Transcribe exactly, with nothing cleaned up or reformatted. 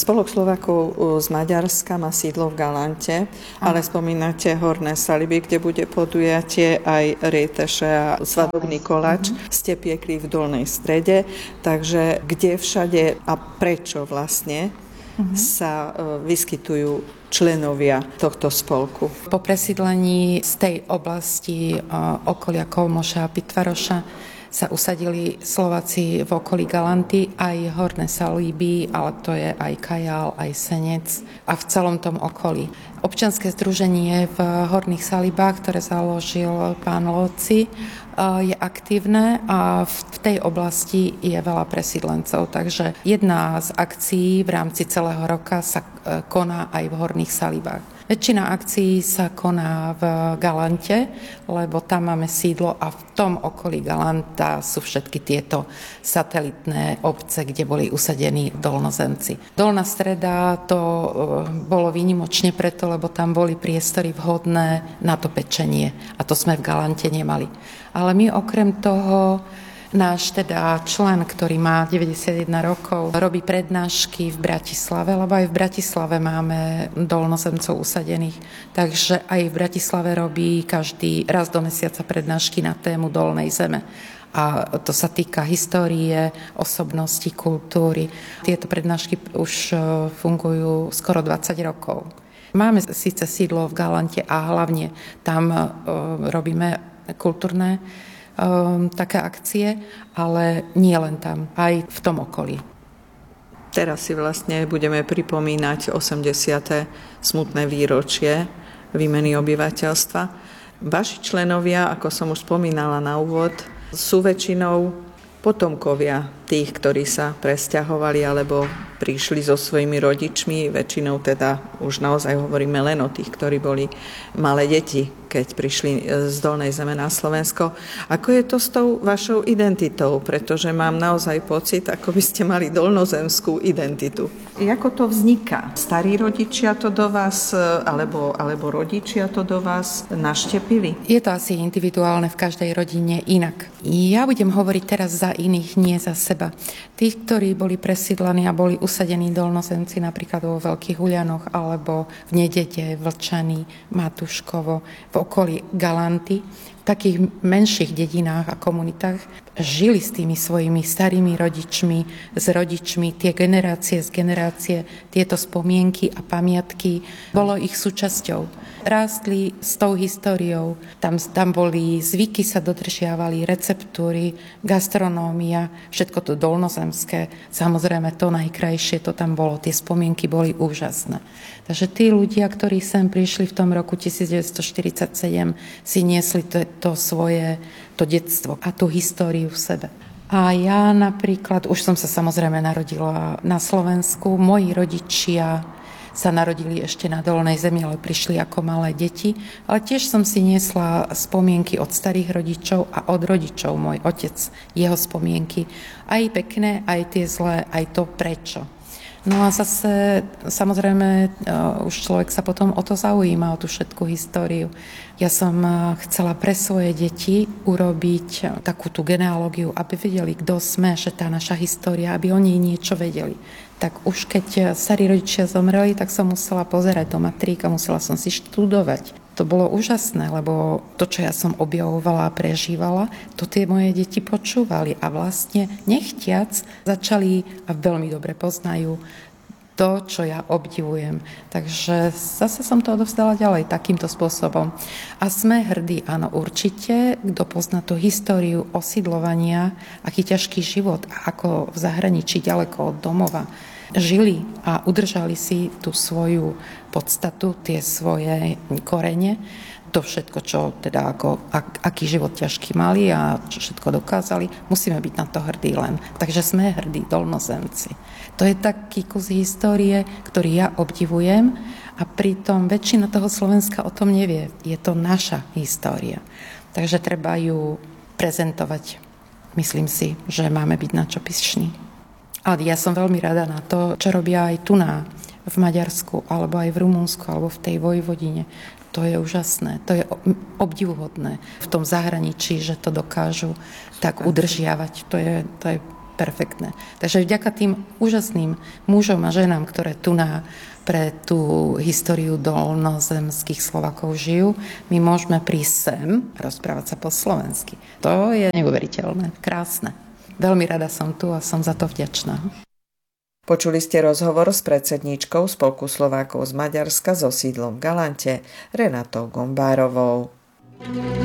Spolok Slovákov z Maďarska má sídlo v Galante, ale spomínate Horné Saliby, kde bude podujatie aj Rejteše a svadobný koláč. Ste piekli v Dolnej Strede, takže kde všade a prečo vlastne sa vyskytujú členovia tohto spolku? Po presídlení z tej oblasti okolia Kolmoša a Pitvaroša sa usadili Slováci v okolí Galanty, aj Horné Saliby, ale to je aj Kajál, aj Senec a v celom tom okolí. Občianske združenie v Horných Salibách, ktoré založil pán Lóci, je aktívne a v tej oblasti je veľa presídlencov. Takže jedna z akcií v rámci celého roka sa koná aj v Horných Salibách. Väčšina akcií sa koná v Galante, lebo tam máme sídlo a v tom okolí Galanta sú všetky tieto satelitné obce, kde boli usadení dolnozemci. Dolná Streda to bolo výnimočne preto, lebo tam boli priestory vhodné na to pečenie a to sme v Galante nemali. Ale my okrem toho, náš teda člen, ktorý má deväťdesiatjeden rokov, robí prednášky v Bratislave, lebo aj v Bratislave máme dolnozemcov usadených. Takže aj v Bratislave robí každý raz do mesiaca prednášky na tému Dolnej zeme. A to sa týka histórie, osobnosti, kultúry. Tieto prednášky už fungujú skoro dvadsať rokov. Máme síce sídlo v Galante a hlavne tam robíme kultúrne také akcie, ale nie len tam, aj v tom okolí. Teraz si vlastne budeme pripomínať osemdesiate smutné výročie výmeny obyvateľstva. Vaši členovia, ako som už spomínala na úvod, sú väčšinou potomkovia tých, ktorí sa presťahovali alebo prišli so svojimi rodičmi. Väčšinou teda už naozaj hovoríme len o tých, ktorí boli malé deti, keď prišli z Dolnej zeme na Slovensko. Ako je to s tou vašou identitou? Pretože mám naozaj pocit, ako by ste mali dolnozemskú identitu. I ako to vzniká? Starí rodičia to do vás, alebo, alebo rodičia to do vás naštepili? Je to asi individuálne v každej rodine inak. Ja budem hovoriť teraz za iných, nie za seba. Tých, ktorí boli presídlení a boli usadení dolnozemci napríklad vo Veľkých Huľanoch alebo v Nedete, Vlčany, Matuškovo, v okolí Galanty, v takých menších dedinách a komunitách žili s tými svojimi starými rodičmi, s rodičmi, tie generácie z generácie, tieto spomienky a pamiatky, bolo ich súčasťou. Rástli s tou históriou, tam, tam boli zvyky, sa dodržiavali, receptúry, gastronómia, všetko to dolnozemské, samozrejme to najkrajšie, to tam bolo, tie spomienky boli úžasné. Takže tí ľudia, ktorí sem prišli v tom roku devätnásťstoštyridsaťsedem, si niesli to, to svoje, to detstvo a tú históriu v sebe. A ja napríklad, už som sa samozrejme narodila na Slovensku, moji rodičia sa narodili ešte na Dolnej zemi, ale prišli ako malé deti. Ale tiež som si niesla spomienky od starých rodičov a od rodičov, môj otec, jeho spomienky. Aj pekné, aj tie zlé, aj to prečo. No a zase, samozrejme, už človek sa potom o to zaujíma, o tú všetku históriu. Ja som chcela pre svoje deti urobiť takú tú genealógiu, aby vedeli, kto sme, že tá naša história, aby oni niečo vedeli. Tak už keď starí rodičia zomreli, tak som musela pozerať do matrík a musela som si študovať. To bolo úžasné, lebo to, čo ja som objavovala a prežívala, to tie moje deti počúvali a vlastne nechtiac začali a veľmi dobre poznajú to, čo ja obdivujem. Takže zase som to odovzdala ďalej takýmto spôsobom. A sme hrdí, áno, určite, kto pozná tú históriu osídlovania, aký ťažký život, ako v zahraničí ďaleko od domova žili a udržali si tú svoju podstatu, tie svoje korene, to všetko, čo teda ako, ak, aký život ťažký mali a čo všetko dokázali, musíme byť na to hrdí len. Takže sme hrdí dolnozemci. To je taký kus histórie, ktorý ja obdivujem a pritom väčšina toho Slovenska o tom nevie. Je to naša história. Takže treba ju prezentovať. Myslím si, že máme byť na čo pyšní. Ale ja som veľmi rada na to, čo robia aj tu na, v Maďarsku, alebo aj v Rumunsku, alebo v tej Vojvodine. To je úžasné, to je obdivuhodné v tom zahraničí, že to dokážu tak udržiavať. To je, to je perfektné. Takže vďaka tým úžasným mužom a ženám, ktoré tu na pre tú históriu dolnozemských Slovákov žijú, my môžeme prísť sem a rozprávať sa po slovensky. To je neuveriteľné, krásne. Veľmi rada som tu a som za to vďačná. Počuli ste rozhovor s predsedníčkou Spolku Slovákov z Maďarska so sídlom v Galante, Renatou Gombárovou.